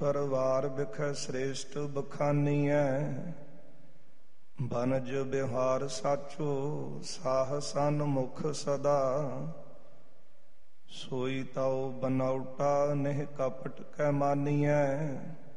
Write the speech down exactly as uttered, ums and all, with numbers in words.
ਪਰਵਾਰ ਬਿਖੈ ਸ੍ਰੇਸ਼ਟ ਬਖਾਨੀਐ। ਬਨਜ ਬਿਹਾਰ ਸਾਚੋ ਸਾਹ ਸਨਮੁਖ ਸਦਾ। ਸੋਈ ਤਉ ਬਨੌਟਾ ਨਿਹ ਕਪਟ ਕੈ ਮਾਨੀਐ।